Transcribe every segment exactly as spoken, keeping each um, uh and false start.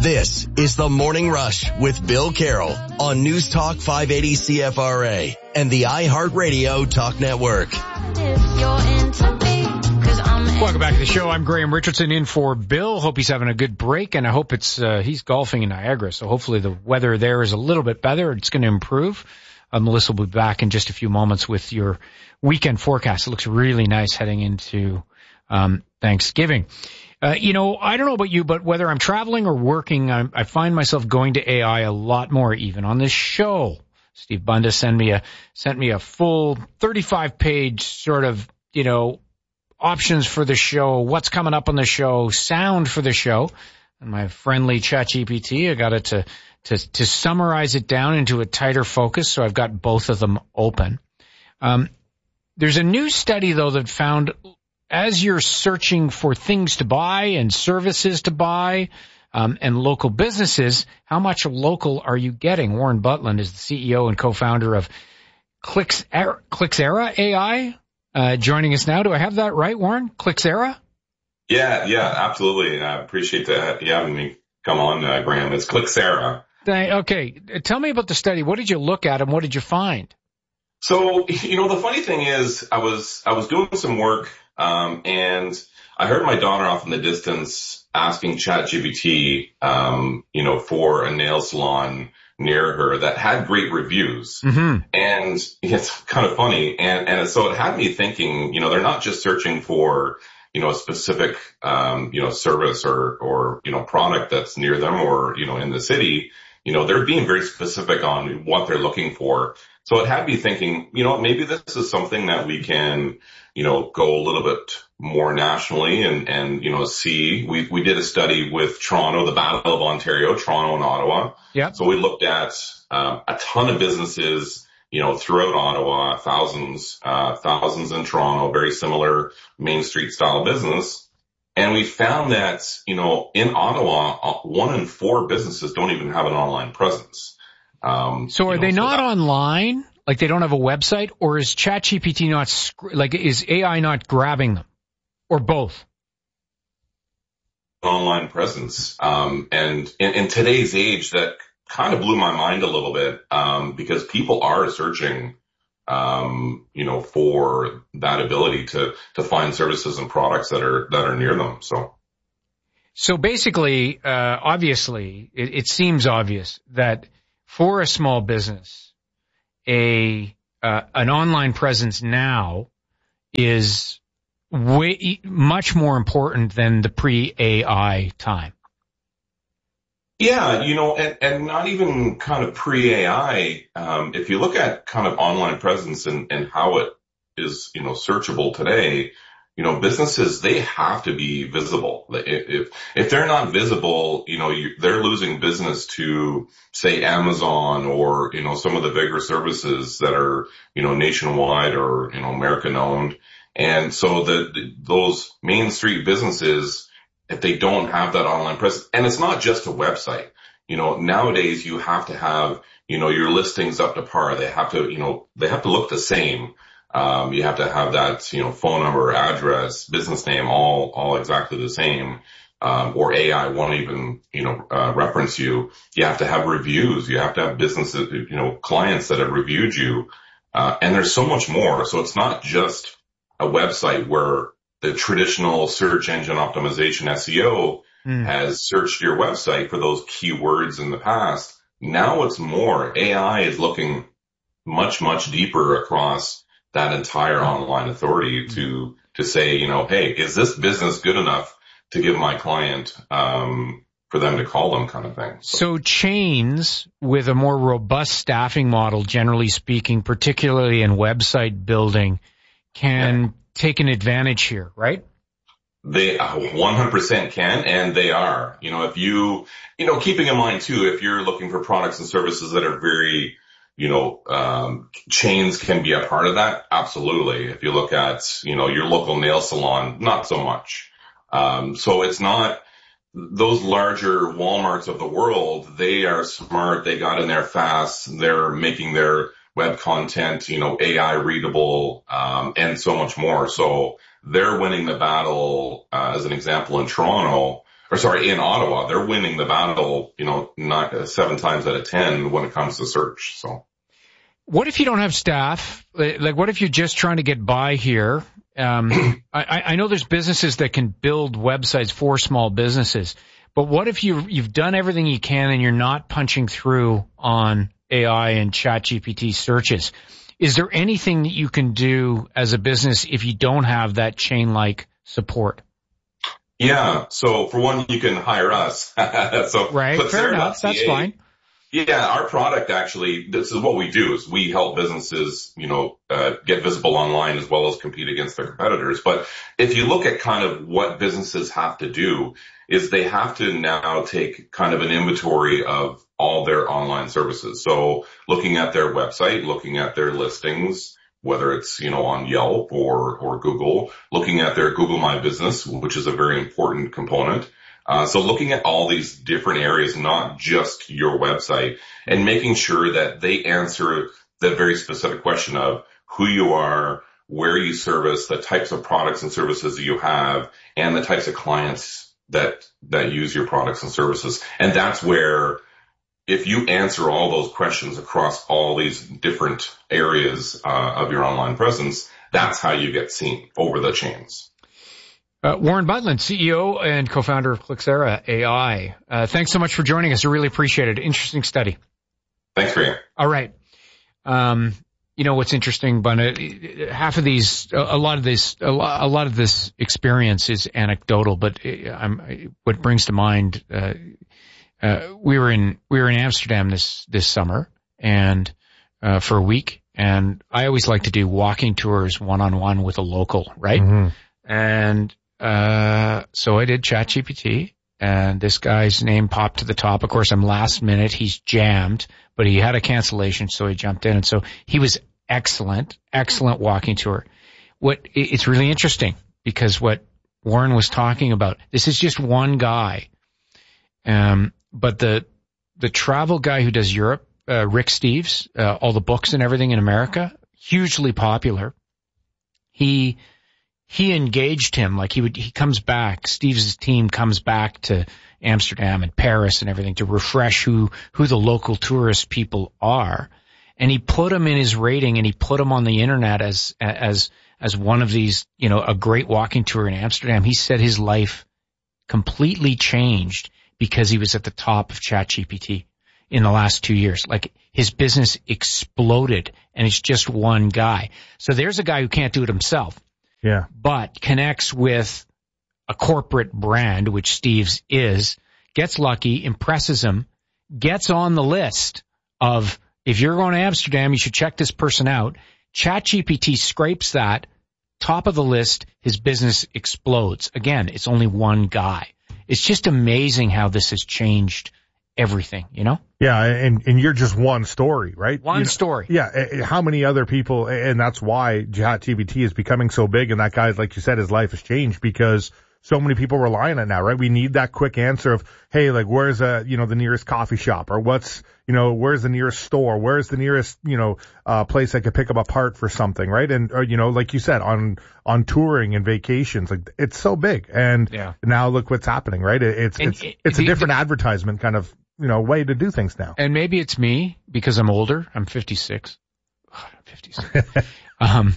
This is The Morning Rush with Bill Carroll on News Talk five eighty C F R A and the iHeartRadio Talk Network. Welcome back to the show. I'm Graham Richardson in for Bill. Hope he's having a good break, and I hope it's uh, he's golfing in Niagara, so hopefully the weather there is a little bit better. It's going to improve. Uh, Melissa will be back in just a few moments with your weekend forecast. It looks really nice heading into um, Thanksgiving. Uh, you know, I don't know about you, but whether I'm traveling or working, I, I find myself going to A I a lot more, even on this show. Steve Bunda sent me a, sent me a full thirty-five page sort of, you know, options for the show, what's coming up on the show, sound for the show. And my friendly ChatGPT, I got it to, to, to summarize it down into a tighter focus. So I've got both of them open. Um, there's a new study though that found as you're searching for things to buy and services to buy, um, and local businesses, how much local are you getting? Warren Butland is the C E O and co-founder of Clixera, Clixera A I, uh, joining us now. Do I have that right, Warren? Clixera? Yeah, yeah, absolutely. I appreciate that you having me come on, uh, Graham. It's Clixera. Okay. Tell me about the study. What did you look at and what did you find? So, you know, the funny thing is I was, I was doing some work, um, and I heard my daughter off in the distance asking ChatGPT, um, you know, for a nail salon near her that had great reviews. Mm-hmm. And it's kind of funny. And, and so it had me thinking, you know, they're not just searching for, you know, a specific, um, you know, service or, or, you know, product that's near them or, you know, in the city. You know, they're being very specific on what they're looking for. So it had me thinking, you know, maybe this is something that we can, you know, go a little bit more nationally and, and, you know, see. We, we did a study with Toronto, the Battle of Ontario, Toronto and Ottawa. Yeah. So we looked at, um, a ton of businesses, you know, throughout Ottawa, thousands, uh, thousands in Toronto, very similar Main Street style business. And we found that, you know, in Ottawa, one in four businesses don't even have an online presence. Um, so are know, they so not that, online? Like they don't have a website, or is ChatGPT not, like is A I not grabbing them, or both? Online presence. Um, and in, in today's age, that kind of blew my mind a little bit, um, because people are searching, um, you know, for that ability to, to find services and products that are, that are near them. So. So basically, uh, obviously, it, it seems obvious that for a small business, a, uh, an online presence now is way, much more important than the pre-A I time. Yeah, you know, and, and not even kind of pre-A I. Um, if you look at kind of online presence and, and how it is, you know, searchable today, you know, businesses, they have to be visible. If, if they're not visible, you know, you, they're losing business to, say, Amazon or, you know, some of the bigger services that are, you know, nationwide or, you know, American owned. And so the, the those Main Street businesses, if they don't have that online presence, and it's not just a website, you know, nowadays you have to have, you know, your listings up to par. They have to, you know, they have to look the same. Um, you have to have that, you know, phone number, address, business name, all, all exactly the same. Um, or A I won't even, you know, uh, reference you. You have to have reviews. You have to have businesses, you know, clients that have reviewed you. Uh, and there's so much more. So it's not just a website where the traditional search engine optimization S E O mm. has searched your website for those keywords in the past. Now it's more. A I is looking much, much deeper across that entire online authority to, to say, you know, hey, is this business good enough to give my client, um, for them to call them kind of thing. So, so chains with a more robust staffing model, generally speaking, particularly in website building, can yeah. take an advantage here, right? They one hundred percent can, and they are. You know, if you, you know, keeping in mind too, if you're looking for products and services that are very, you know, um, chains can be a part of that. Absolutely. If you look at, you know, your local nail salon, not so much. Um, so it's not those larger Walmarts of the world. They are smart. They got in there fast. They're making their web content, you know, A I readable, um, and so much more. So they're winning the battle, uh, as an example in Toronto or sorry, in Ottawa, they're winning the battle, you know, not uh, seven times out of ten when it comes to search. So what if you don't have staff? Like, what if you're just trying to get by here? Um, I, I know there's businesses that can build websites for small businesses, but what if you, you've done everything you can and you're not punching through on A I and ChatGPT searches? Is there anything that you can do as a business if you don't have that chain-like support? Yeah. So for one, you can hire us. so right. Fair enough. That's fine. Yeah, our product actually, this is what we do, is we help businesses, you know, uh, get visible online as well as compete against their competitors. But if you look at kind of what businesses have to do, is they have to now take kind of an inventory of all their online services. So looking at their website, looking at their listings, whether it's, you know, on Yelp or, or Google, looking at their Google My Business, which is a very important component. Uh, so looking at all these different areas, not just your website, and making sure that they answer the very specific question of who you are, where you service, the types of products and services that you have, and the types of clients that, that use your products and services. And that's where, if you answer all those questions across all these different areas uh, of your online presence, that's how you get seen over the chains. Uh, Warren Butlin, C E O and co-founder of Clicera A I. Uh, thanks so much for joining us. I really appreciate it. Interesting study. Thanks, Graham. All right. Um, you know what's interesting, but uh, half of these, a, a lot of this, a lot, a lot of this experience is anecdotal. But I'm, what brings to mind, uh, uh, we were in we were in Amsterdam this this summer and uh, for a week, and I always like to do walking tours one on one with a local, right? Mm-hmm. And Uh, so I did ChatGPT, and this guy's name popped to the top. Of course, I'm last minute. He's jammed, but he had a cancellation, so he jumped in. And so he was excellent, excellent walking tour. What, it's really interesting because what Warren was talking about, this is just one guy. Um, but the, the travel guy who does Europe, uh, Rick Steves, uh, all the books and everything in America, hugely popular. He, He engaged him, like he would, he comes back, Steve's team comes back to Amsterdam and Paris and everything to refresh who, who the local tourist people are. And he put him in his rating and he put him on the internet as, as, as one of these, you know, a great walking tour in Amsterdam. He said his life completely changed because he was at the top of ChatGPT in the last two years. Like his business exploded and it's just one guy. So there's a guy who can't do it himself. Yeah. But connects with a corporate brand, which Steve's is, gets lucky, impresses him, gets on the list of, if you're going to Amsterdam, you should check this person out. ChatGPT scrapes that, top of the list, his business explodes. Again, it's only one guy. It's just amazing how this has changed everything, you know? Yeah, and, and you're just one story, right? One you know, story. Yeah, how many other people, and that's why ChatGPT is becoming so big, and that guy's, like you said, his life has changed because so many people rely on it now, right? We need that quick answer of, hey, like, where's a, you know, the nearest coffee shop, or what's, you know, where's the nearest store? Where's the nearest, you know, uh, place I could pick up a part for something, right? And, or, you know, like you said, on, on touring and vacations, like, it's so big. And yeah. Now look what's happening, right? It, it's, and it's, it, it's the, a different advertisement kind of, you know, way to do things now. And maybe it's me because I'm older. I'm fifty-six. Oh, I'm fifty-six. um,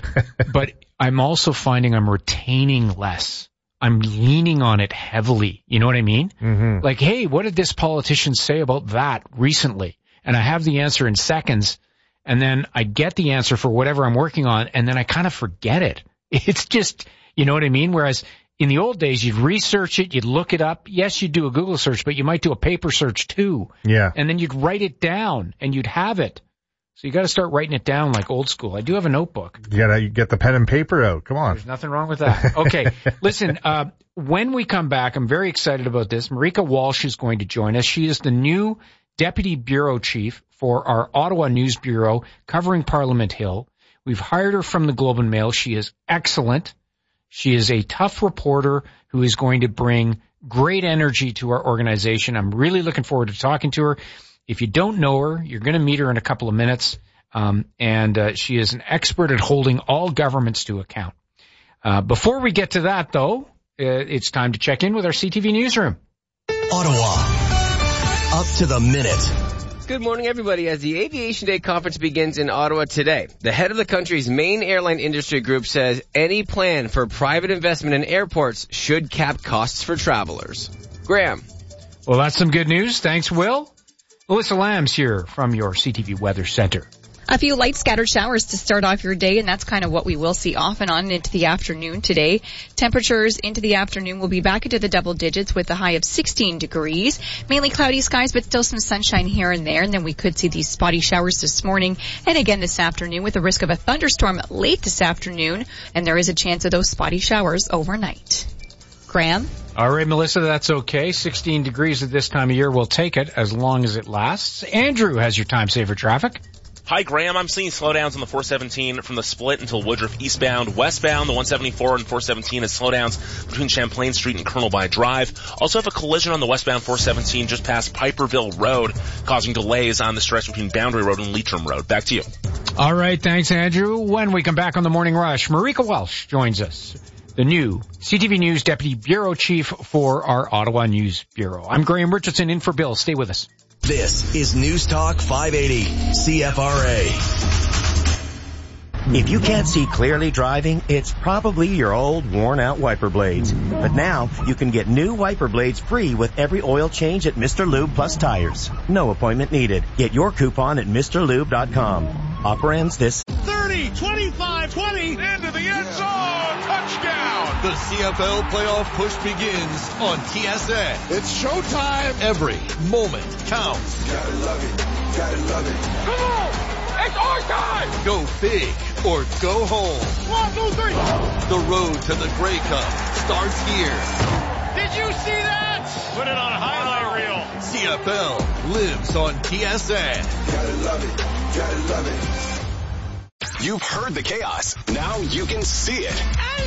but I'm also finding I'm retaining less. I'm leaning on it heavily. You know what I mean? Mm-hmm. Like, hey, what did this politician say about that recently? And I have the answer in seconds, and then I get the answer for whatever I'm working on, and then I kind of forget it. It's just, you know what I mean? Whereas in the old days, you'd research it, you'd look it up. Yes, you'd do a Google search, but you might do a paper search too. Yeah. And then you'd write it down, and you'd have it. So you got to start writing it down like old school. I do have a notebook. You got to get the pen and paper out. Come on. There's nothing wrong with that. Okay. Listen, uh, when we come back, I'm very excited about this. Marika Walsh is going to join us. She is the new Deputy Bureau Chief for our Ottawa News Bureau covering Parliament Hill. We've hired her from the Globe and Mail. She is excellent. She is a tough reporter who is going to bring great energy to our organization. I'm really looking forward to talking to her. If you don't know her, you're going to meet her in a couple of minutes. Um, and uh, she is an expert at holding all governments to account. Uh, before we get to that, though, it's time to check in with our C T V newsroom. Ottawa, up to the minute. Good morning, everybody. As the Aviation Day conference begins in Ottawa today, the head of the country's main airline industry group says any plan for private investment in airports should cap costs for travelers. Graham. Well, that's some good news. Thanks, Will. Melissa Lamb's here from your C T V Weather Center. A few light scattered showers to start off your day, and that's kind of what we will see off and on into the afternoon today. Temperatures into the afternoon will be back into the double digits with a high of sixteen degrees. Mainly cloudy skies, but still some sunshine here and there. And then we could see these spotty showers this morning and again this afternoon with the risk of a thunderstorm late this afternoon. And there is a chance of those spotty showers overnight. Graham? All right, Melissa, that's okay. sixteen degrees at this time of year. We'll take it as long as it lasts. Andrew has your time saver traffic. Hi, Graham. I'm seeing slowdowns on the four seventeen from the split until Woodruff eastbound. Westbound, the one seventy-four and four seventeen is slowdowns between Champlain Street and Colonel By Drive. Also have a collision on the westbound four seventeen just past Piperville Road, causing delays on the stretch between Boundary Road and Leitrim Road. Back to you. All right, thanks, Andrew. When we come back on the Morning Rush, Marika Welsh joins us, the new C T V News Deputy Bureau Chief for our Ottawa News Bureau. I'm Graham Richardson in for Bill. Stay with us. This is News Talk five eighty C F R A. If you can't see clearly driving, it's probably your old worn-out wiper blades. But now, you can get new wiper blades free with every oil change at Mister Lube Plus Tires. No appointment needed. Get your coupon at Mr Lube dot com. Offer ends this. thirty, twenty-five, twenty, into the end zone, touchdown! The C F L playoff push begins on T S N. It's showtime. Every moment counts. Gotta love it, gotta love it. Come on! It's our time! Go big or go home. One, two, three. The road to the Grey Cup starts here. Did you see that? Put it on a highlight reel. C F L lives on T S N. Gotta love it, gotta love it. You've heard the chaos. Now you can see it.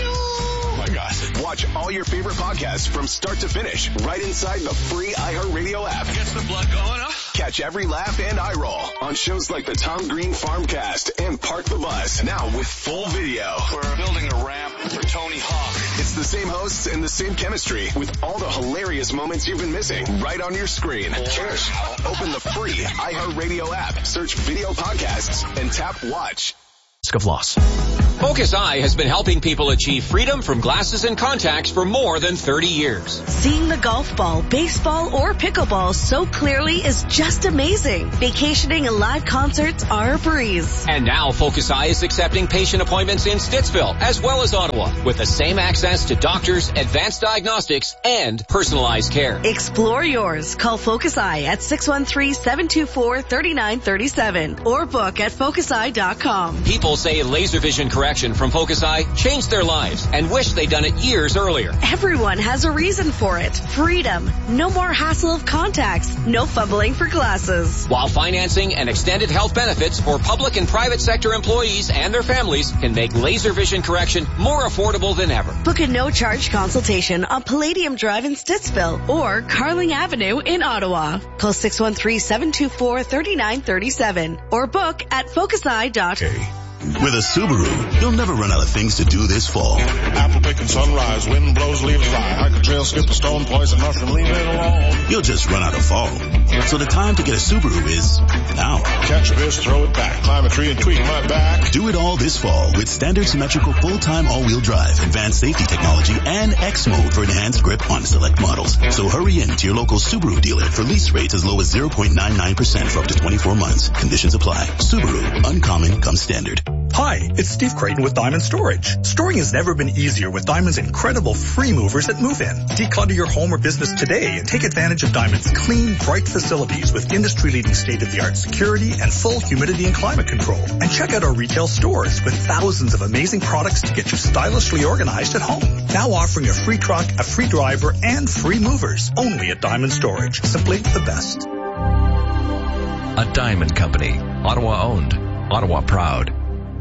Oh my gosh. Watch all your favorite podcasts from start to finish right inside the free iHeartRadio app. Gets the blood going, huh? Catch every laugh and eye roll on shows like the Tom Green Farmcast and Park the Bus. Now with full video. We're building a ramp for Tony Hawk. It's the same hosts and the same chemistry with all the hilarious moments you've been missing right on your screen. Cheers. Open the free iHeartRadio app, search video podcasts, and tap watch. Risk of loss. Focus Eye has been helping people achieve freedom from glasses and contacts for more than thirty years. Seeing the golf ball, baseball, or pickleball so clearly is just amazing. Vacationing and live concerts are a breeze. And now Focus Eye is accepting patient appointments in Stittsville as well as Ottawa with the same access to doctors, advanced diagnostics, and personalized care. Explore yours. Call Focus Eye at six one three, seven two four, three nine three seven or book at focus eye dot com. People say laser vision correction from Focus Eye changed their lives and wish they'd done it years earlier. Everyone has a reason for it. Freedom. No more hassle of contacts. No fumbling for glasses. While financing and extended health benefits for public and private sector employees and their families can make laser vision correction more affordable than ever. Book a no-charge consultation on Palladium Drive in Stittsville or Carling Avenue in Ottawa. Call six one three, seven two four, three nine three seven or book at focus eye dot com. Hey. With a Subaru, you'll never run out of things to do this fall. Apple picking sunrise, wind blows, leaves fly. Hike a trail, skip a stone, poison mushroom, leave it alone. You'll just run out of fall. So the time to get a Subaru is now. Catch a fish, throw it back, climb a tree and tweak my back. Do it all this fall with standard symmetrical full-time all-wheel drive, advanced safety technology, and X mode for enhanced grip on select models. So hurry in to your local Subaru dealer for lease rates as low as zero point nine nine percent for up to twenty-four months. Conditions apply. Subaru, uncommon comes standard. Hi, it's Steve Creighton with Diamond Storage. Storing has never been easier with Diamond's incredible free movers at Move-In. Declutter your home or business today and take advantage of Diamond's clean, bright facilities with industry-leading state-of-the-art security and full humidity and climate control. And check out our retail stores with thousands of amazing products to get you stylishly organized at home. Now offering a free truck, a free driver, and free movers. Only at Diamond Storage. Simply the best. A Diamond Company. Ottawa owned. Ottawa proud.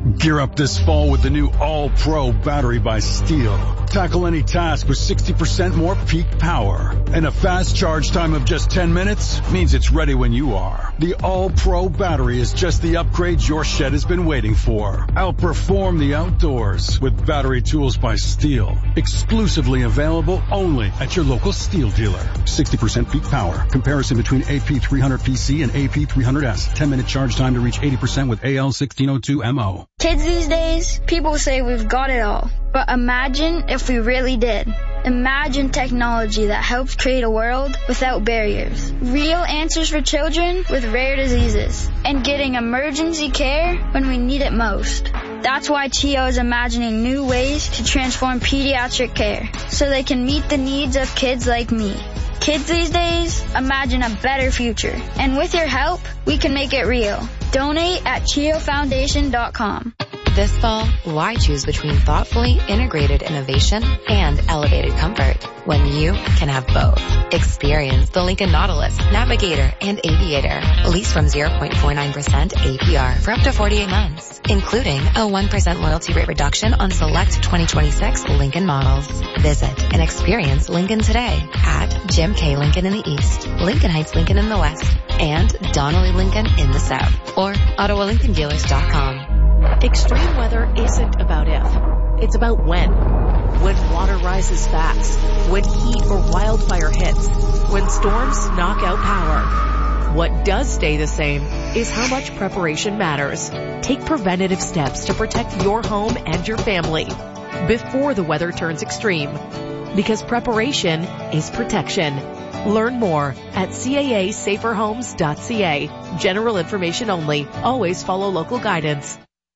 Gear up this fall with the new All-Pro battery by Steel. Tackle any task with sixty percent more peak power. And a fast charge time of just ten minutes means it's ready when you are. The All-Pro battery is just the upgrade your shed has been waiting for. Outperform the outdoors with battery tools by Steel. Exclusively available only at your local Steel dealer. sixty percent peak power. Comparison between A P three hundred P C and A P three hundred S. ten minute charge time to reach eighty percent with A L sixteen oh two M O. Kids these days, people say we've got it all. But imagine if we really did. Imagine technology that helps create a world without barriers. Real answers for children with rare diseases. And getting emergency care when we need it most. That's why C H I O is imagining new ways to transform pediatric care so they can meet the needs of kids like me. Kids these days, imagine a better future. And with your help, we can make it real. Donate at C H I O Foundation dot com. This fall, why choose between thoughtfully integrated innovation and elevated comfort when you can have both? Experience the Lincoln Nautilus, Navigator, and Aviator. Lease from zero point four nine percent A P R for up to forty-eight months, including a one percent loyalty rate reduction on select twenty twenty-six Lincoln models. Visit and experience Lincoln today at Jim K. Lincoln in the East, Lincoln Heights Lincoln in the West, and Donnelly Lincoln in the South, or Ottawa Lincoln Dealers dot com. Extreme weather isn't about if, it's about when. When water rises fast, when heat or wildfire hits, when storms knock out power. What does stay the same is how much preparation matters. Take preventative steps to protect your home and your family before the weather turns extreme. Because preparation is protection. Learn more at C A A safer homes dot C A. General information only. Always follow local guidance.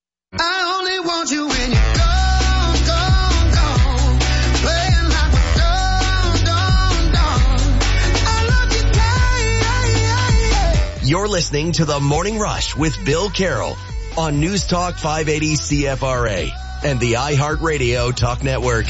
I only want you when you're gone, gone, gone. Playing like we're done, done, done. I love you, yeah, yeah, yeah. You're listening to The Morning Rush with Bill Carroll on News Talk five eighty C F R A and the iHeartRadio Talk Network.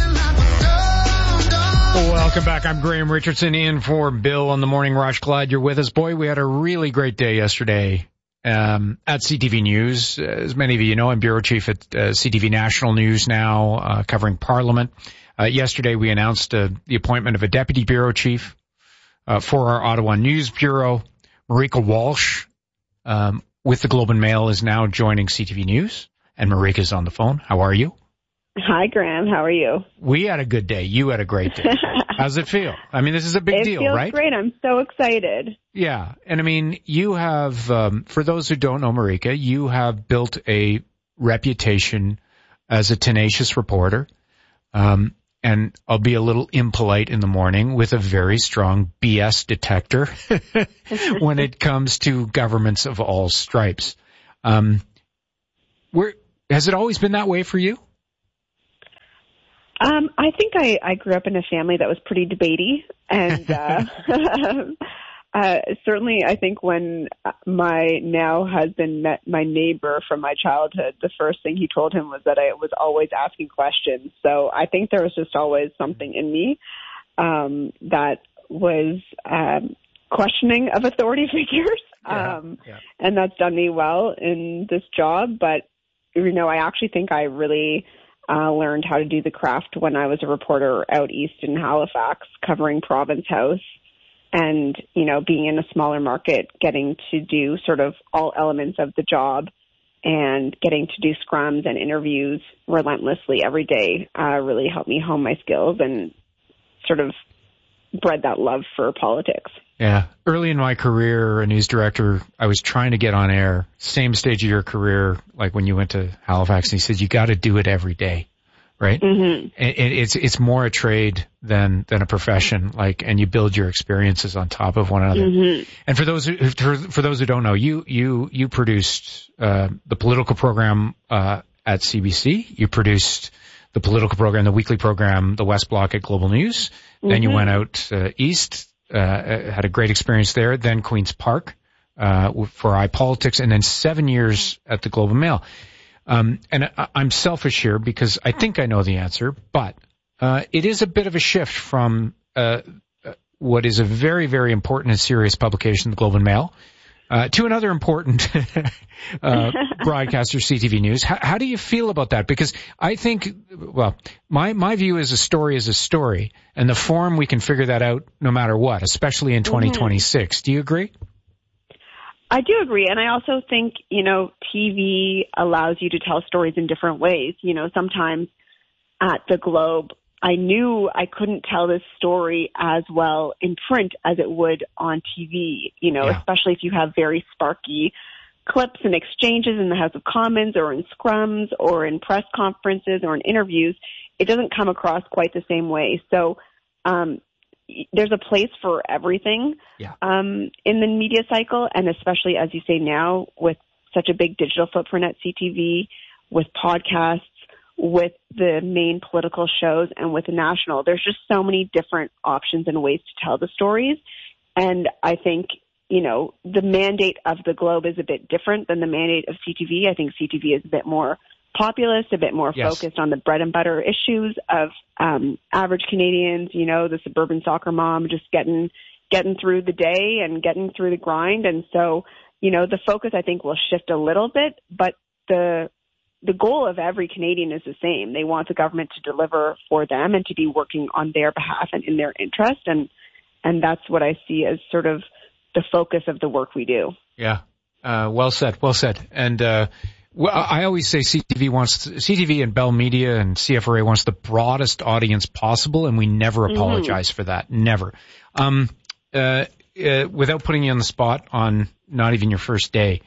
Welcome back. I'm Graham Richardson in for Bill on The Morning Rush. Glad you're with us. Boy, we had a really great day yesterday. Um, at C T V News. As many of you know, I'm bureau chief at uh, C T V National News now, uh, covering Parliament. Uh, yesterday we announced uh, the appointment of a deputy bureau chief uh, for our Ottawa News Bureau. Marika Walsh um, with the Globe and Mail is now joining C T V News, and Marika's on the phone. How are you? Hi, Graham. How are you? We had a good day. You had a great day. How's it feel? I mean, this is a big it deal, feels right? Great. I'm so excited. Yeah. And I mean, you have, um, for those who don't know Marika, you have built a reputation as a tenacious reporter. Um, and I'll be a little impolite in the morning with a very strong B S detector when it comes to governments of all stripes. Um, where, has it always been that way for you? Um, I think I, I grew up in a family that was pretty debatey, and uh, uh, certainly I think when my now husband met my neighbor from my childhood, the first thing he told him was that I was always asking questions. So I think there was just always something in me um, that was um, questioning of authority figures, Yeah, um, yeah. and that's done me well in this job. But you know, I actually think I really Uh, learned how to do the craft when I was a reporter out east in Halifax, covering Province House, and, you know, being in a smaller market, getting to do sort of all elements of the job and getting to do scrums and interviews relentlessly every day uh, really helped me hone my skills and sort of bred that love for politics. Yeah. Early in my career, a news director, I was trying to get on air, same stage of your career, like when you went to Halifax, and he said, you got to do it every day, right? Mm-hmm. And it's, it's more a trade than, than a profession, like, and you build your experiences on top of one another. Mm-hmm. And for those who, for, for those who don't know, you, you, you produced, uh, the political program, uh, at C B C. You produced the political program, the weekly program, the West Block at Global News. Mm-hmm. Then you went out, uh, east. Uh, had a great experience there, then Queen's Park, uh, for iPolitics, and then seven years at the Globe and Mail. Um, and I, I'm selfish here because I think I know the answer, but, uh, it is a bit of a shift from, uh, what is a very, very important and serious publication, the Globe and Mail, Uh, to another important uh, broadcaster, C T V News. How, how do you feel about that? Because I think, well, my, my view is a story is a story, and the form we can figure that out no matter what, especially in twenty twenty-six. Mm-hmm. Do you agree? I do agree, and I also think, you know, T V allows you to tell stories in different ways. You know, sometimes at the Globe, I knew I couldn't tell this story as well in print as it would on T V, you know, yeah. especially if you have very sparky clips and exchanges in the House of Commons or in scrums or in press conferences or in interviews. It doesn't come across quite the same way. So um, there's a place for everything yeah. um, in the media cycle, and especially, as you say now, with such a big digital footprint at C T V, with podcasts, with the main political shows, and with the national. There's just so many different options and ways to tell the stories. And I think, you know, the mandate of the Globe is a bit different than the mandate of C T V. I think C T V is a bit more populist, a bit more yes. focused on the bread and butter issues of um, average Canadians, you know, the suburban soccer mom just getting getting through the day and getting through the grind. And so, you know, the focus, I think, will shift a little bit, but the the goal of every Canadian is the same. They want the government to deliver for them and to be working on their behalf and in their interest. And, and that's what I see as sort of the focus of the work we do. Yeah. Uh, well said. Well said. And, uh, well, I always say C T V wants, to, C T V and Bell Media and C F R A wants the broadest audience possible, and we never apologize mm-hmm. for that. Never. Um, uh, uh, without putting you on the spot on not even your first day,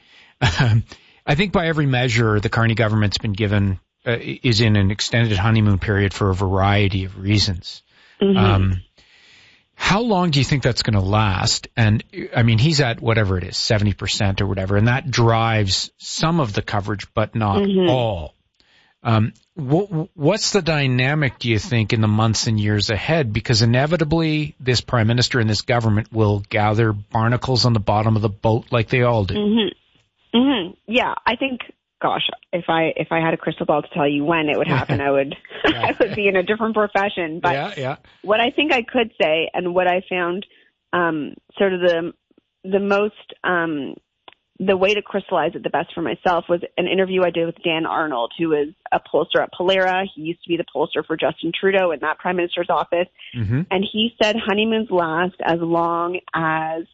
I think by every measure, the Carney government's been given, uh, is in an extended honeymoon period for a variety of reasons. Mm-hmm. Um, how long do you think that's going to last? And I mean, he's at whatever it is, seventy percent or whatever, and that drives some of the coverage, but not mm-hmm. all. Um, wh- what's the dynamic, do you think, in the months and years ahead? Because inevitably, this prime minister and this government will gather barnacles on the bottom of the boat like they all do. Mm-hmm. Mm-hmm. Yeah, I think, gosh, if I if I had a crystal ball to tell you when it would happen, I would yeah. I would be in a different profession. But yeah, yeah. what I think I could say, and what I found um, sort of the the most um, the way to crystallize it the best for myself was an interview I did with Dan Arnold, who is a pollster at Pollara. He used to be the pollster for Justin Trudeau in that prime minister's office, mm-hmm. and he said honeymoons last as long as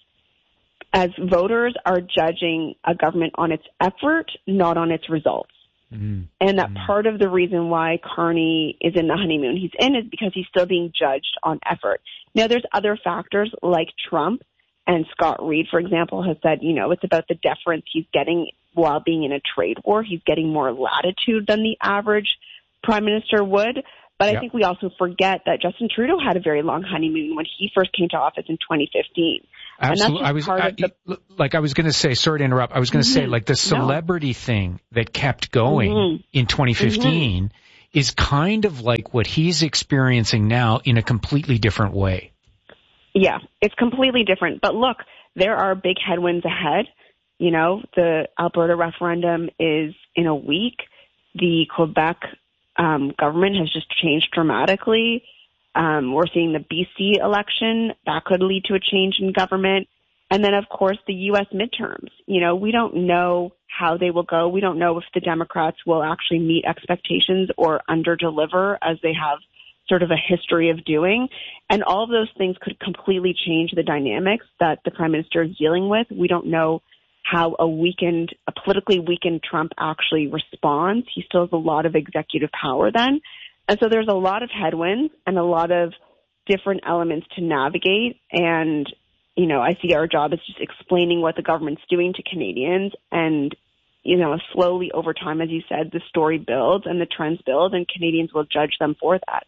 as voters are judging a government on its effort, not on its results. Mm-hmm. And that mm-hmm. part of the reason why Carney is in the honeymoon he's in is because he's still being judged on effort. Now, there's other factors like Trump, and Scott Reed, for example, has said, you know, it's about the deference he's getting while being in a trade war. He's getting more latitude than the average prime minister would. But yeah. I think we also forget that Justin Trudeau had a very long honeymoon when he first came to office in twenty fifteen. Absolutely. I was I, the, like I was going to say. Sorry to interrupt. I was going to mm-hmm. say like the celebrity no. thing that kept going mm-hmm. in twenty fifteen mm-hmm. is kind of like what he's experiencing now in a completely different way. Yeah, it's completely different. But look, there are big headwinds ahead. You know, the Alberta referendum is in a week. The Quebec um, government has just changed dramatically. Um, we're seeing the B C election. That could lead to a change in government. And then, of course, the U S midterms. You know, we don't know how they will go. We don't know if the Democrats will actually meet expectations or under-deliver, as they have sort of a history of doing. And all of those things could completely change the dynamics that the prime minister is dealing with. We don't know how a weakened, a politically weakened Trump actually responds. He still has a lot of executive power then. And so there's a lot of headwinds and a lot of different elements to navigate. And, you know, I see our job as just explaining what the government's doing to Canadians. And, you know, slowly over time, as you said, the story builds and the trends build, and Canadians will judge them for that.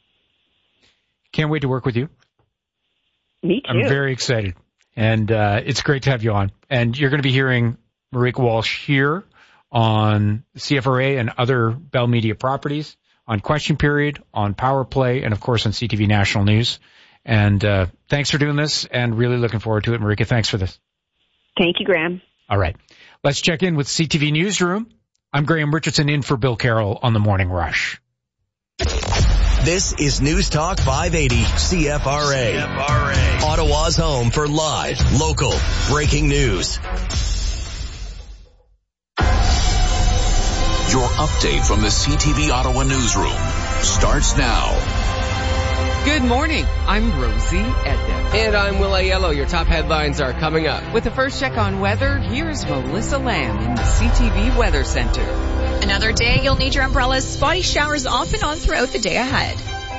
Can't wait to work with you. Me too. I'm very excited. And uh, it's great to have you on. And you're going to be hearing Marika Walsh here on C F R A and other Bell Media properties, on Question Period, on Power Play, and, of course, on C T V National News. And uh, thanks for doing this, and really looking forward to it. Marika, thanks for this. Thank you, Graham. All right. Let's check in with C T V Newsroom. I'm Graham Richardson, in for Bill Carroll on The Morning Rush. This is News Talk five eighty C F R A. C F R A. Ottawa's home for live, local, breaking news. update from the C T V Ottawa newsroom starts now. Good morning. I'm Rosie Edna. And I'm Will Aiello. Your top headlines are coming up. With the first check on weather, here's Melissa Lamb in the C T V Weather Center. Another day you'll need your umbrellas. Spotty showers off and on throughout the day ahead.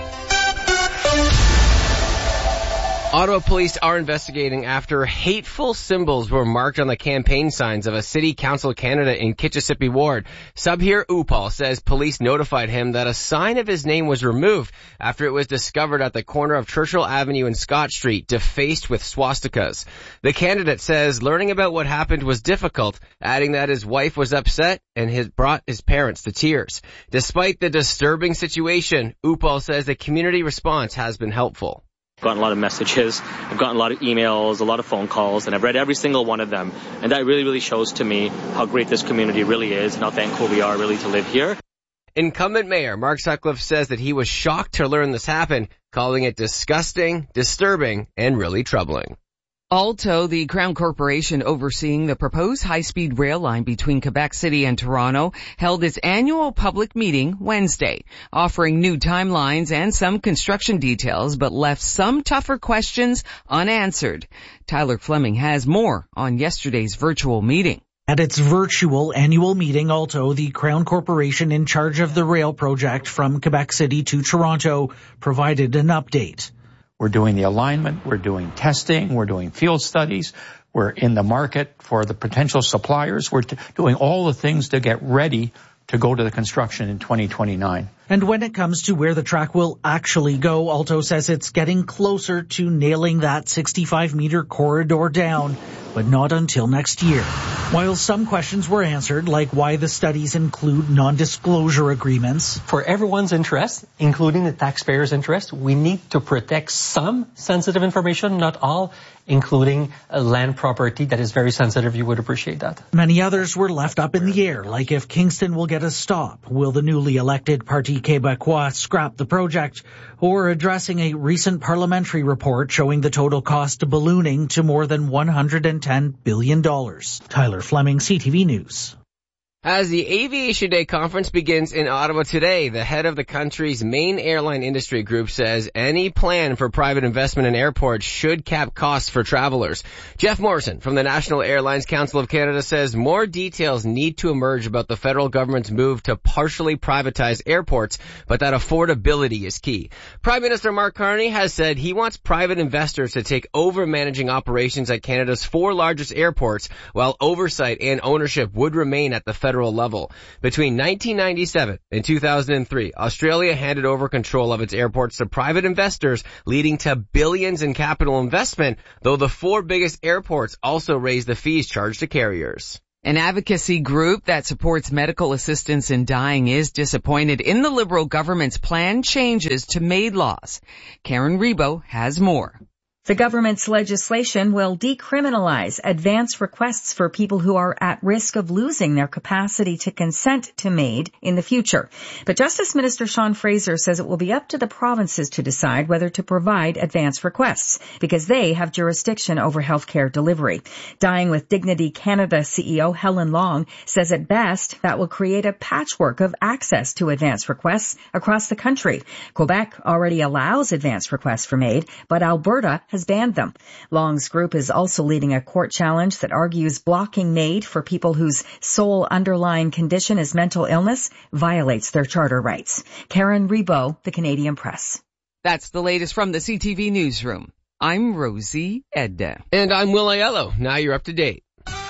Ottawa police are investigating after hateful symbols were marked on the campaign signs of a city council candidate in Kitchissippi Ward. Subhir Upal says police notified him that a sign of his name was removed after it was discovered at the corner of Churchill Avenue and Scott Street, defaced with swastikas. The candidate says learning about what happened was difficult, adding that his wife was upset and has brought his parents to tears. Despite the disturbing situation, Upal says the community response has been helpful. I've gotten a lot of messages, I've gotten a lot of emails, a lot of phone calls, and I've read every single one of them. And that really, really shows to me how great this community really is and how thankful we are really to live here. Incumbent Mayor Mark Sutcliffe says that he was shocked to learn this happened, calling it disgusting, disturbing, and really troubling. Alto, the Crown Corporation overseeing the proposed high-speed rail line between Quebec City and Toronto, held its annual public meeting Wednesday, offering new timelines and some construction details, but left some tougher questions unanswered. Tyler Fleming has more on yesterday's virtual meeting. At its virtual annual meeting, Alto, the Crown Corporation in charge of the rail project from Quebec City to Toronto, provided an update. We're doing the alignment, we're doing testing, we're doing field studies, we're in the market for the potential suppliers, we're t- doing all the things to get ready to go to the construction in twenty twenty-nine. And when it comes to where the track will actually go, Alto says it's getting closer to nailing that sixty-five meter corridor down, but not until next year. While some questions were answered, like why the studies include non-disclosure agreements. For everyone's interest, including the taxpayers' interest, we need to protect some sensitive information, not all, including land property that is very sensitive. You would appreciate that. Many others were left up in the air, like if Kingston will get a stop, will the newly elected Parti Québécois scrap the project, or addressing a recent parliamentary report showing the total cost ballooning to more than one hundred ten billion dollars. Tyler Fleming, C T V News. As the Aviation Day conference begins in Ottawa today, the head of the country's main airline industry group says any plan for private investment in airports should cap costs for travelers. Jeff Morrison from the National Airlines Council of Canada says more details need to emerge about the federal government's move to partially privatize airports, but that affordability is key. Prime Minister Mark Carney has said he wants private investors to take over managing operations at Canada's four largest airports, while oversight and ownership would remain at the federal federal level. Between nineteen ninety-seven and two thousand three, Australia handed over control of its airports to private investors, leading to billions in capital investment, though the four biggest airports also raised the fees charged to carriers. An advocacy group that supports medical assistance in dying is disappointed in the Liberal government's planned changes to MAID laws. Karen Rebo has more. The government's legislation will decriminalize advance requests for people who are at risk of losing their capacity to consent to MAID in the future. But Justice Minister Sean Fraser says it will be up to the provinces to decide whether to provide advance requests, because they have jurisdiction over healthcare delivery. Dying with Dignity Canada C E O Helen Long says at best that will create a patchwork of access to advance requests across the country. Quebec already allows advance requests for MAID, but Alberta has banned them. Long's group is also leading a court challenge that argues blocking MAID for people whose sole underlying condition is mental illness violates their charter rights. Karen Rebo, The Canadian Press. That's the latest from the C T V Newsroom. I'm Rosie Edda. And I'm Will Aiello. Now you're up to date.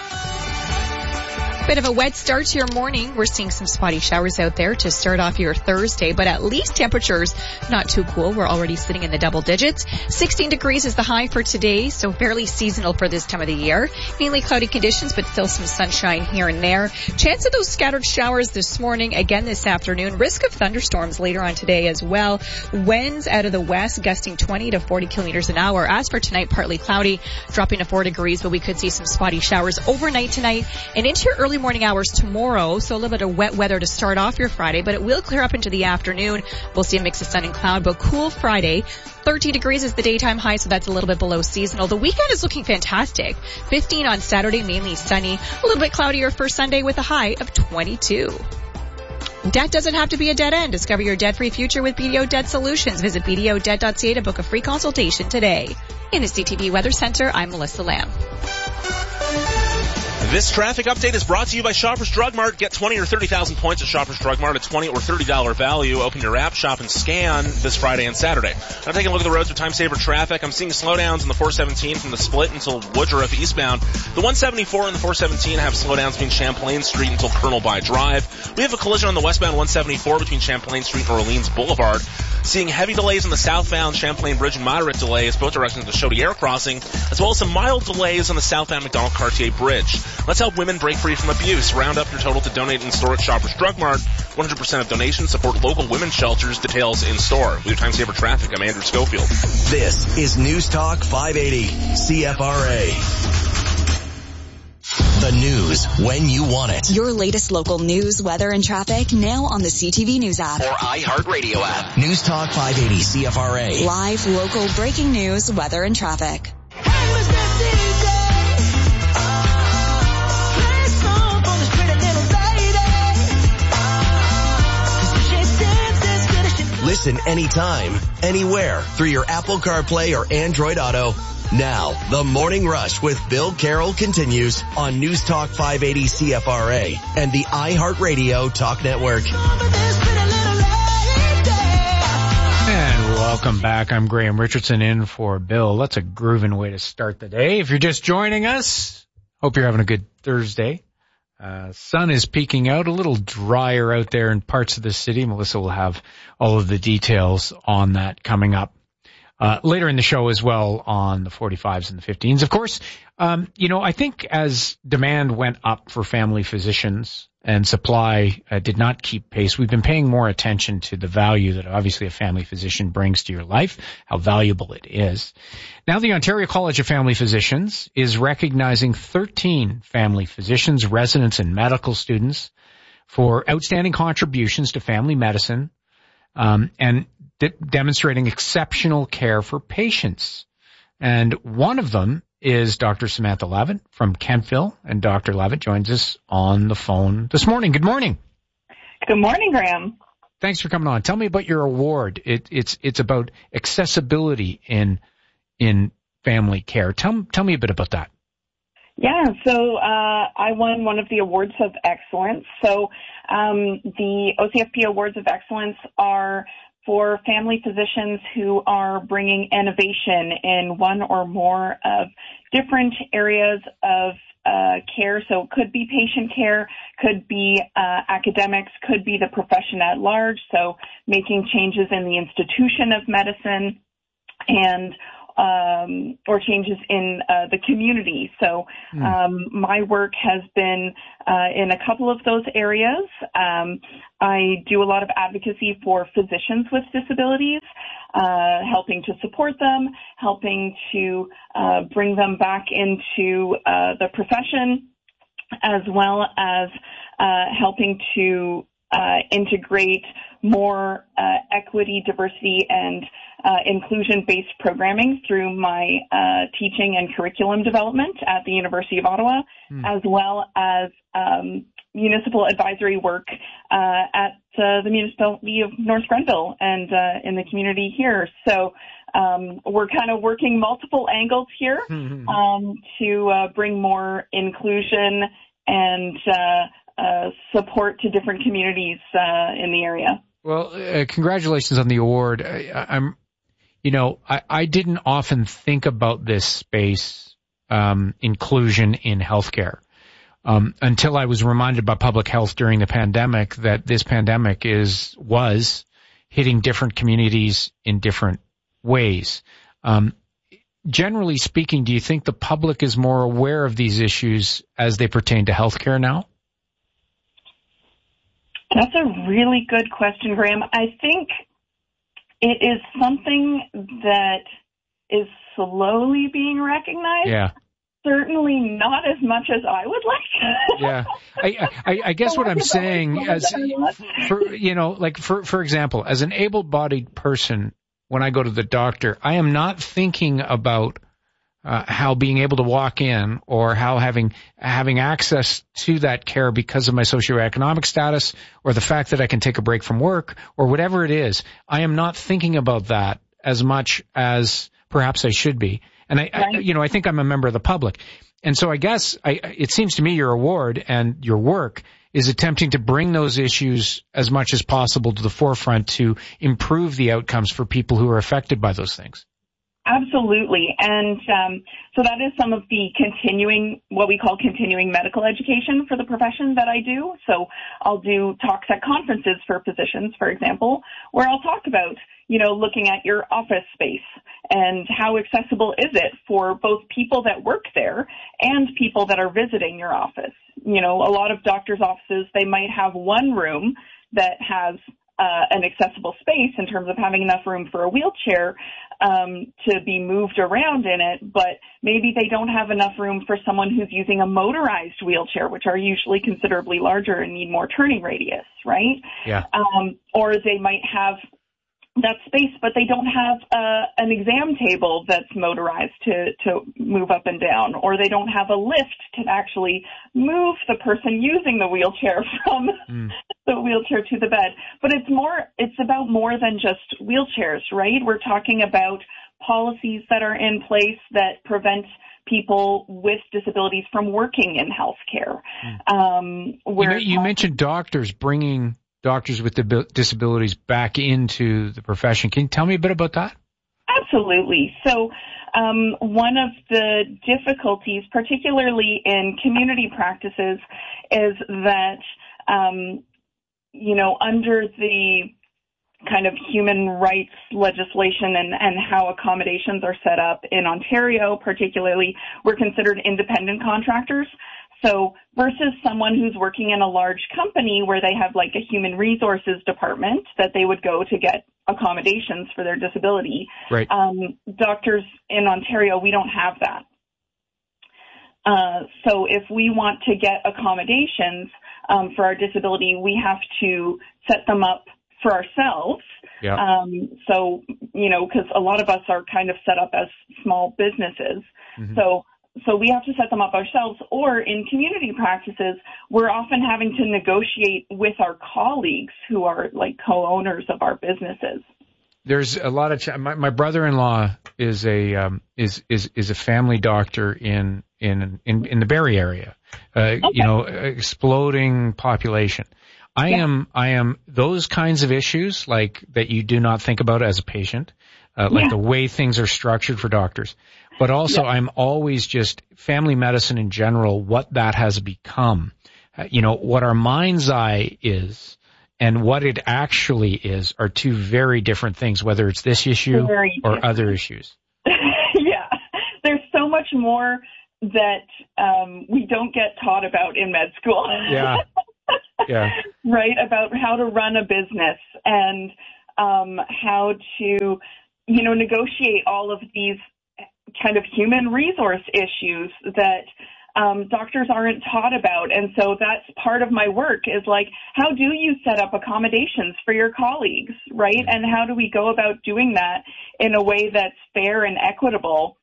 Bit of a wet start to your morning. We're seeing some spotty showers out there to start off your Thursday, but at least temperatures not too cool. We're already sitting in the double digits. sixteen degrees is the high for today, so fairly seasonal for this time of the year. Mainly cloudy conditions, but still some sunshine here and there. Chance of those scattered showers this morning, again this afternoon. Risk of thunderstorms later on today as well. Winds out of the west gusting twenty to forty kilometers an hour. As for tonight, partly cloudy, dropping to four degrees, but we could see some spotty showers overnight tonight and into your early morning hours tomorrow, so a little bit of wet weather to start off your Friday, but it will clear up into the afternoon. We'll see a mix of sun and cloud, but cool Friday. thirteen degrees is the daytime high, so that's a little bit below seasonal. The weekend is looking fantastic. fifteen on Saturday, mainly sunny. A little bit cloudier for Sunday with a high of twenty-two. Debt doesn't have to be a dead end. Discover your debt-free future with B D O Debt Solutions. Visit b d o debt dot c a to book a free consultation today. In the C T V Weather Center, I'm Melissa Lamb. This traffic update is brought to you by Shoppers Drug Mart. Get twenty or thirty thousand points at Shoppers Drug Mart at twenty or thirty dollars value. Open your app, shop, and scan this Friday and Saturday. I'm taking a look at the roads with time saver traffic. I'm seeing slowdowns in the four seventeen from the Split until Woodruff eastbound. The one seventy-four and the four seventeen have slowdowns between Champlain Street until Colonel By Drive. We have a collision on the westbound one seventy-four between Champlain Street and Orleans Boulevard. Seeing heavy delays on the southbound Champlain Bridge and moderate delays both directions of the Chaudière crossing, as well as some mild delays on the southbound McDonald-Cartier Bridge. Let's help women break free from abuse. Round up your total to donate in store at Shoppers Drug Mart. one hundred percent of donations support local women's shelters. Details in store. With your time saver traffic, I'm Andrew Schofield. This is News Talk five eighty C F R A. The news when you want it. Your latest local news, weather, and traffic now on the C T V News app. Or iHeartRadio app. News Talk five eighty C F R A. Live, local, breaking news, weather, and traffic. Listen anytime, anywhere through your Apple CarPlay or Android Auto. Now, the Morning Rush with Bill Carroll continues on News Talk five eighty C F R A and the iHeartRadio Talk Network. And welcome back. I'm Graham Richardson in for Bill. That's a grooving way to start the day. If you're just joining us, hope you're having a good Thursday. Uh, sun is peeking out, a little drier out there in parts of the city. Melissa will have all of the details on that coming up uh, later in the show as well on the forty-fives and the fifteens. Of course, um, you know, I think as demand went up for family physicians and supply uh, did not keep pace, we've been paying more attention to the value that obviously a family physician brings to your life, how valuable it is. Now the Ontario College of Family Physicians is recognizing thirteen family physicians, residents, and medical students for outstanding contributions to family medicine um, and de- demonstrating exceptional care for patients. And one of them is Doctor Samantha Levitt from Kentville, and Doctor Levitt joins us on the phone this morning. Good morning. Good morning, Graham. Thanks for coming on. Tell me about your award. It, it's it's about accessibility in in family care. Tell tell me a bit about that. Yeah, so uh, I won one of the Awards of Excellence. So um, the O C F P Awards of Excellence are for family physicians who are bringing innovation in one or more of different areas of uh, care. So it could be patient care, could be uh, academics, could be the profession at large. So making changes in the institution of medicine and um, or changes in uh, the community. So um, my work has been uh, in a couple of those areas. Um, I do a lot of advocacy for physicians with disabilities, uh, helping to support them, helping to uh, bring them back into uh, the profession, as well as uh, helping to uh, integrate more uh, equity, diversity, and uh, inclusion-based programming through my uh, teaching and curriculum development at the University of Ottawa, mm. as well as um, municipal advisory work uh, at uh, the municipality of North Grenville and uh, in the community here. So um, we're kind of working multiple angles here mm-hmm. um, to uh, bring more inclusion and uh, uh, support to different communities uh, in the area. Well, uh, congratulations on the award. I, I'm, you know, I, I didn't often think about this space, um, inclusion in healthcare, um, until I was reminded by public health during the pandemic that this pandemic is, was hitting different communities in different ways. Um, generally speaking, do you think the public is more aware of these issues as they pertain to healthcare now? That's a really good question, Graham. I think it is something that is slowly being recognized. Yeah. Certainly not as much as I would like. Yeah. I, I, I guess what I'm saying as, for, you know, like for, for example, as an able-bodied person, when I go to the doctor, I am not thinking about uh, how being able to walk in or how having having access to that care because of my socioeconomic status or the fact that I can take a break from work or whatever it is, I am not thinking about that as much as perhaps I should be. And I, right. I you know, I think I'm a member of the public. And so I guess I, it seems to me your award and your work is attempting to bring those issues as much as possible to the forefront to improve the outcomes for people who are affected by those things. Absolutely. And um, so that is some of the continuing, what we call continuing medical education for the profession that I do. So I'll do talks at conferences for physicians, for example, where I'll talk about, you know, looking at your office space and how accessible is it for both people that work there and people that are visiting your office. You know, a lot of doctors' offices, they might have one room that has Uh, an accessible space in terms of having enough room for a wheelchair um, to be moved around in it, but maybe they don't have enough room for someone who's using a motorized wheelchair, which are usually considerably larger and need more turning radius, right? Yeah. Um, or they might have that space, but they don't have uh, an exam table that's motorized to, to move up and down, or they don't have a lift to actually move the person using the wheelchair from mm. the wheelchair to the bed. But it's more, it's about more than just wheelchairs, right? We're talking about policies that are in place that prevent people with disabilities from working in healthcare. Mm. Um, where you, you mentioned doctors bringing doctors with disabilities back into the profession. Can you tell me a bit about that? Absolutely. So um, one of the difficulties, particularly in community practices, is that, um, you know, under the kind of human rights legislation and, and how accommodations are set up in Ontario, particularly, we're considered independent contractors. So versus someone who's working in a large company where they have like a human resources department that they would go to get accommodations for their disability. Right. Um, doctors in Ontario, we don't have that. Uh, so if we want to get accommodations um, for our disability, we have to set them up for ourselves. Yeah. Um, so, you know, because a lot of us are kind of set up as small businesses. Mm-hmm. So So we have to set them up ourselves, or in community practices, we're often having to negotiate with our colleagues who are like co-owners of our businesses. There's a lot of ch- my, my brother-in-law is a um, is is is a family doctor in in in, in the Barrie area. Uh, okay. You know, exploding population. I yeah. am I am those kinds of issues like that you do not think about as a patient, uh, like yeah. the way things are structured for doctors. But also, yeah. I'm always just family medicine in general, what that has become. Uh, you know, what our mind's eye is and what it actually is are two very different things, whether it's this issue very or different. Other issues. Yeah. There's so much more that um, we don't get taught about in med school. Yeah. Yeah. Right, about how to run a business and um, how to, you know, negotiate all of these kind of human resource issues that um, doctors aren't taught about. And so that's part of my work is like, how do you set up accommodations for your colleagues, right? And how do we go about doing that in a way that's fair and equitable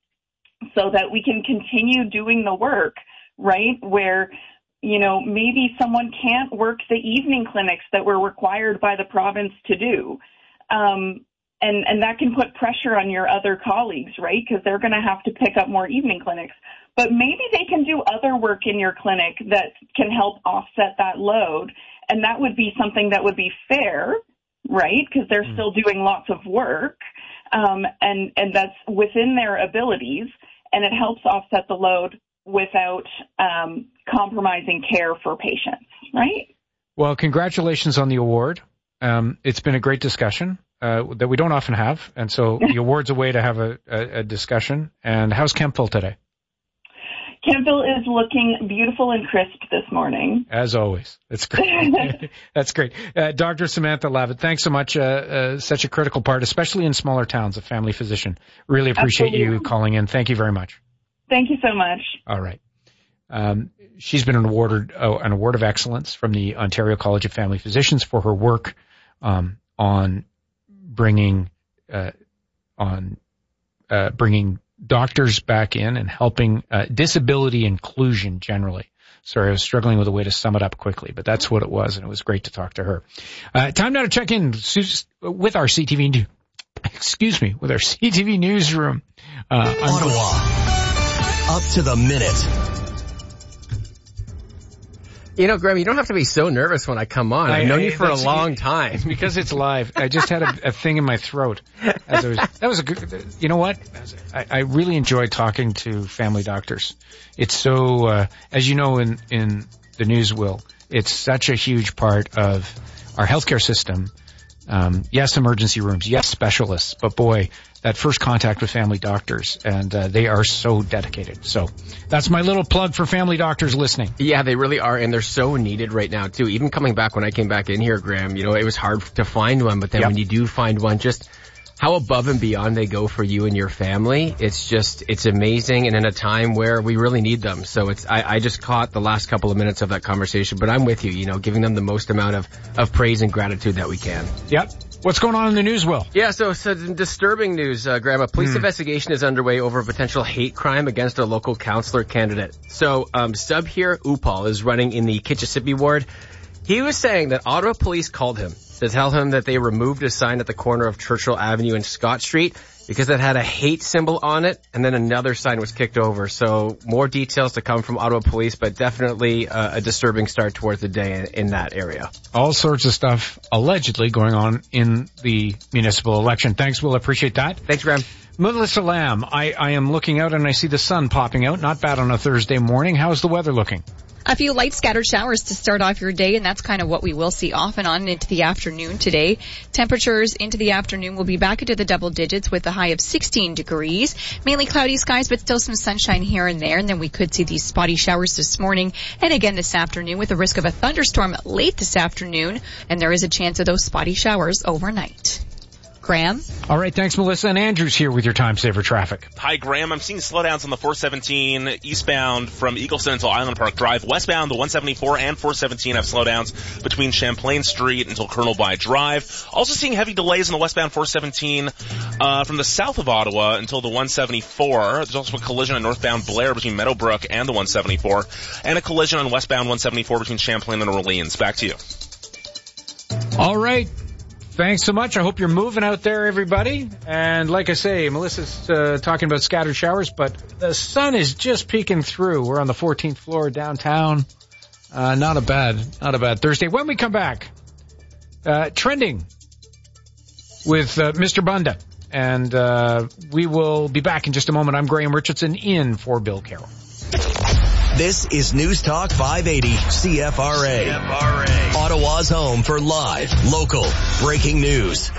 so that we can continue doing the work, right? Where, you know, maybe someone can't work the evening clinics that we're required by the province to do. Um, And, and that can put pressure on your other colleagues, right? Because they're going to have to pick up more evening clinics. But maybe they can do other work in your clinic that can help offset that load. And that would be something that would be fair, right? Because they're mm. still doing lots of work. Um, and, and that's within their abilities. And it helps offset the load without um, compromising care for patients, right? Well, congratulations on the award. Um, it's been a great discussion. Uh, that we don't often have, and so the award's a way to have a, a, a discussion. And how's Kemptville today? Kemptville is looking beautiful and crisp this morning. As always. That's great. That's great. Uh, Doctor Samantha Lavitt, thanks so much. Uh, uh, such a critical part, especially in smaller towns, a family physician. Really appreciate Absolutely. You calling in. Thank you very much. Thank you so much. All right. Um, she's been awarded oh, an award of excellence from the Ontario College of Family Physicians for her work um, on bringing uh, on uh, bringing doctors back in and helping uh, disability inclusion generally. Sorry, I was struggling with a way to sum it up quickly, but that's what it was, and it was great to talk to her. Uh, time now to check in with our C T V, excuse me, with our C T V newsroom. Uh, Ottawa, up to the minute. You know, Graham, you don't have to be so nervous when I come on. I've known I, you for a long time. It's because it's live. I just had a, a thing in my throat. As I was, that was a good, you know what? I, I really enjoy talking to family doctors. It's so, uh, as you know in, in the news, Will, it's such a huge part of our healthcare system. Um, yes, emergency rooms. Yes, specialists. But boy, that first contact with family doctors, and uh, they are so dedicated. So that's my little plug for family doctors listening. Yeah, they really are, and they're so needed right now, too. Even coming back, when I came back in here, Graham, you know, it was hard to find one, but then yep. when you do find one, just how above and beyond they go for you and your family, it's just, it's amazing, and in a time where we really need them. So it's, I, I just caught the last couple of minutes of that conversation, but I'm with you, you know, giving them the most amount of, of praise and gratitude that we can. Yep. What's going on in the news, Will? Yeah, so some disturbing news, uh, Graham. A police mm. investigation is underway over a potential hate crime against a local councillor candidate. So, um, Subhir Upal is running in the Kitchissippi ward. He was saying that Ottawa police called him to tell him that they removed a sign at the corner of Churchill Avenue and Scott Street because it had a hate symbol on it, and then another sign was kicked over. So more details to come from Ottawa police, but definitely uh, a disturbing start towards the day in, in that area. All sorts of stuff allegedly going on in the municipal election. Thanks, Will. Appreciate that. Thanks, Graham. Melissa Lamb, I, I am looking out and I see the sun popping out. Not bad on a Thursday morning. How's the weather looking? A few light scattered showers to start off your day, and that's kind of what we will see off and on into the afternoon today. Temperatures into the afternoon will be back into the double digits with a high of sixteen degrees. Mainly cloudy skies, but still some sunshine here and there. And then we could see these spotty showers this morning and again this afternoon with the risk of a thunderstorm late this afternoon. And there is a chance of those spotty showers overnight. Graham? All right, thanks, Melissa. And Andrew's here with your time saver traffic. Hi, Graham. I'm seeing slowdowns on the four seventeen eastbound from Eagleston until Island Park Drive. Westbound, the one seventy-four and four seventeen have slowdowns between Champlain Street until Colonel By Drive. Also seeing heavy delays on the westbound four seventeen uh, from the south of Ottawa until the one seventy-four. There's also a collision on northbound Blair between Meadowbrook and the one seventy-four. And a collision on westbound one seventy-four between Champlain and Orleans. Back to you. All right. Thanks so much. I hope you're moving out there, everybody. And like I say, Melissa's uh, talking about scattered showers, but the sun is just peeking through. We're on the fourteenth floor downtown. Uh, not a bad, not a bad Thursday. When we come back, uh, trending with uh, Mister Bunda. And uh, we will be back in just a moment. I'm Graham Richardson in for Bill Carroll. This is News Talk five eighty C F R A. C F R A. Ottawa's home for live, local, breaking news.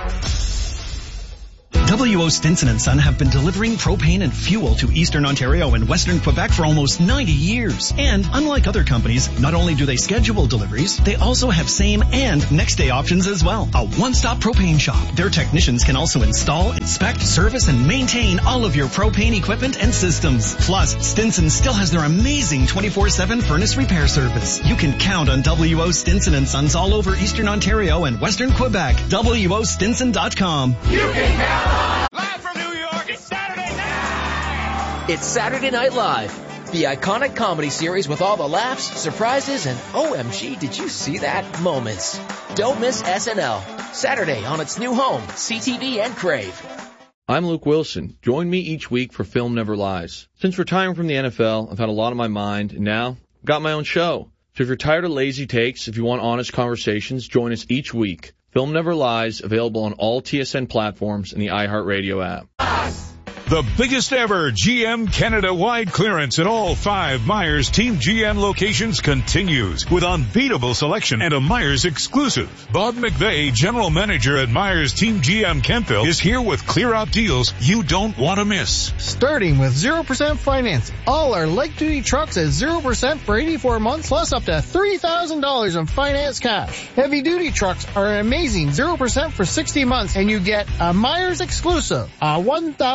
W O Stinson and Son have been delivering propane and fuel to Eastern Ontario and Western Quebec for almost ninety years. And unlike other companies, not only do they schedule deliveries, they also have same and next day options as well. A one-stop propane shop. Their technicians can also install, inspect, service, and maintain all of your propane equipment and systems. Plus, Stinson still has their amazing twenty-four seven furnace repair service. You can count on W O Stinson and Sons all over Eastern Ontario and Western Quebec. W O Stinson dot com. You can count on. Live from New York, it's Saturday night! It's Saturday Night Live, the iconic comedy series with all the laughs, surprises, and O M G, did you see that moments. Don't miss S N L, Saturday on its new home, C T V and Crave. I'm Luke Wilson. Join me each week for Film Never Lies. Since retiring from the N F L, I've had a lot on my mind, and now I've got my own show. So if you're tired of lazy takes, if you want honest conversations, join us each week. Film Never Lies, available on all T S N platforms and the iHeartRadio app. The biggest ever G M Canada-wide clearance in all five Myers Team G M locations continues with unbeatable selection and a Myers exclusive. Bob McVeigh, General Manager at Myers Team G M Kentville, is here with clear-out deals you don't want to miss. Starting with zero percent financing. All our light-duty trucks at zero percent for eighty-four months, plus up to three thousand dollars in finance cash. Heavy-duty trucks are an amazing zero percent for sixty months, and you get a Myers exclusive, a one thousand dollars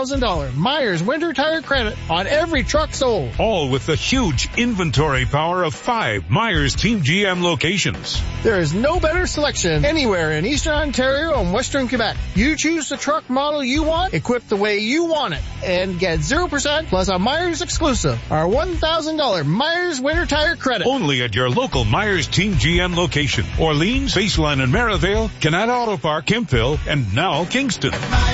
dollars Myers Winter Tire Credit on every truck sold. All with the huge inventory power of five Myers Team G M locations. There is no better selection anywhere in Eastern Ontario and Western Quebec. You choose the truck model you want, equipped the way you want it, and get zero percent plus a Myers exclusive, our one thousand dollars Myers Winter Tire Credit. Only at your local Myers Team G M location. Orleans, Baseline and Merivale, Canada Auto Park, Kempville, and now Kingston.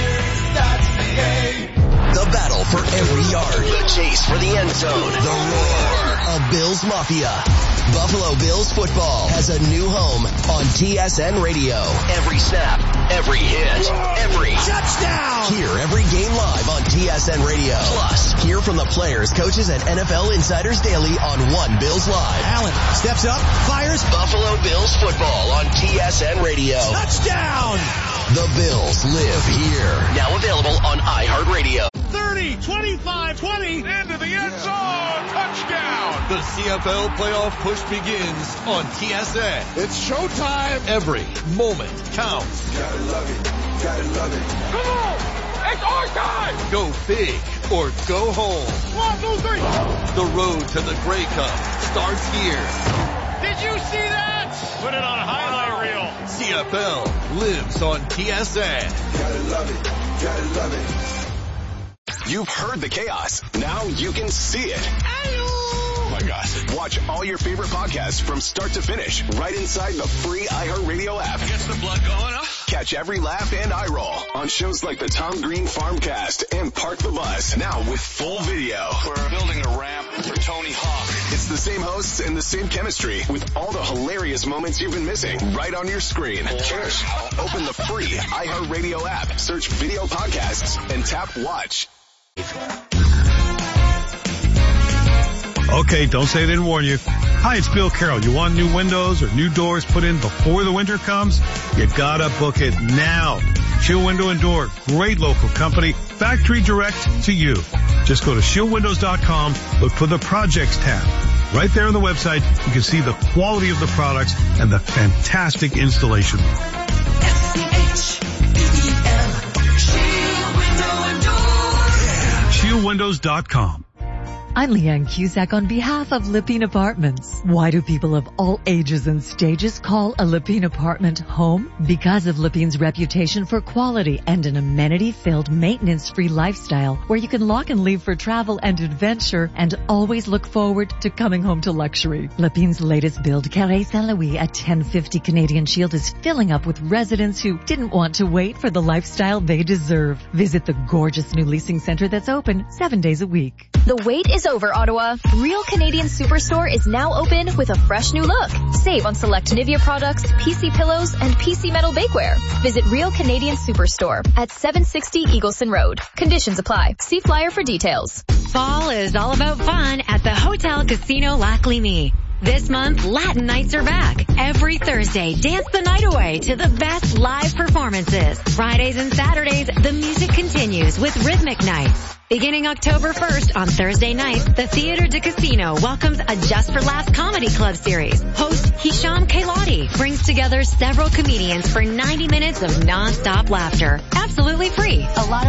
The battle for every yard. The chase for the end zone. The roar of Bills Mafia. Buffalo Bills football has a new home on T S N Radio. Every snap, every hit, every touchdown. Hear every game live on T S N Radio. Plus, hear from the players, coaches, and N F L insiders daily on One Bills Live. Allen steps up, fires. Buffalo Bills football on T S N Radio. Touchdown. The Bills live here. Now available on iHeartRadio. thirty, twenty-five, twenty, into the end zone, touchdown! The C F L playoff push begins on T S N. It's showtime. Every moment counts. Gotta love it, gotta love it. Come on, it's our time! Go big or go home. One, two, three. The road to the Grey Cup starts here. Did you see that? Put it on a highlight reel. C F L lives on T S N. Gotta love it, gotta love it. You've heard the chaos. Now you can see it. Oh my gosh. Watch all your favorite podcasts from start to finish right inside the free iHeartRadio app. Gets the blood going, huh? Catch every laugh and eye roll on shows like the Tom Green Farmcast and Park the Bus. Now with full video. We're building a ramp for Tony Hawk. It's the same hosts and the same chemistry with all the hilarious moments you've been missing right on your screen. Cheers. Open the free iHeartRadio app, search video podcasts, and tap watch. Okay, don't say I didn't warn you. Hi, it's Bill Carroll. You want new windows or new doors put in before the winter comes? You gotta book it now. Shield Window and Door, great local company, factory direct to you. Just go to shield windows dot com, look for the projects tab. Right there on the website, you can see the quality of the products and the fantastic installation. S C H E E L, Shield Window and Door. shield windows dot com. I'm Leanne Cusack on behalf of Lipine Apartments. Why do people of all ages and stages call a Lipine apartment home? Because of Lipine's reputation for quality and an amenity-filled, maintenance-free lifestyle where you can lock and leave for travel and adventure and always look forward to coming home to luxury. Lipine's latest build, Carré Saint-Louis at ten fifty Canadian Shield, is filling up with residents who didn't want to wait for the lifestyle they deserve. Visit the gorgeous new leasing center that's open seven days a week. The wait is over, Ottawa. Real Canadian Superstore is now open with a fresh new look. Save on select Nivea products, P C pillows, and P C metal bakeware. Visit Real Canadian Superstore at seven sixty Eagleson Road. Conditions apply. See flyer for details. Fall is all about fun at the Hotel Casino Lac Lémy. This month, Latin nights are back. Every Thursday, dance the night away to the best live performances. Fridays and Saturdays, the music continues with Rhythmic Nights. Beginning October first on Thursday nights, the Theatre de Casino welcomes a Just for Laughs comedy club series. Host Hisham Kailati brings together several comedians for ninety minutes of non-stop laughter. Absolutely free. A lot of